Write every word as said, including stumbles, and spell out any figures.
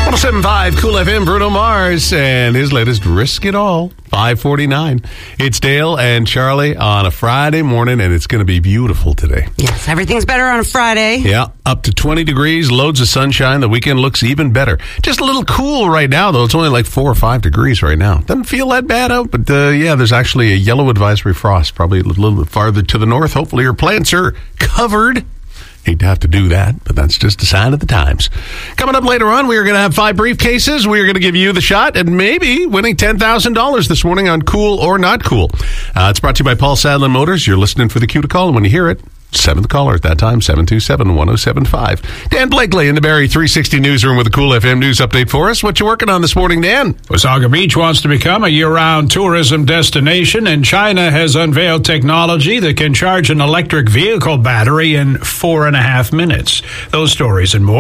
one oh seven point five Cool F M, Bruno Mars, and his latest Risk It All, five forty-nine. It's Dale and Charlie on a Friday morning, and it's going to be beautiful today. Yes, everything's better on a Friday. Yeah, up to twenty degrees, loads of sunshine. The weekend looks even better. Just a little cool right now, though. It's only like four or five degrees right now. Doesn't feel that bad out, but uh, yeah, there's actually a yellow advisory frost, probably a little bit farther to the north. Hopefully your plants are covered. Hate to have to do that, but that's just a sign of the times. Coming up later on, we are going to have five briefcases. We are going to give you the shot and maybe winning ten thousand dollars this morning on Cool or Not Cool. Uh, it's brought to you by Paul Sadlin Motors. You're listening for the cue to call, and when you hear it, seventh caller at that time, seven two seven, one oh seven five. Dan Blakely in the Barrie three sixty newsroom with a Cool F M news update for us. What you working on this morning, Dan? Wasaga Beach wants to become a year-round tourism destination, and China has unveiled technology that can charge an electric vehicle battery in four and a half minutes. Those stories and more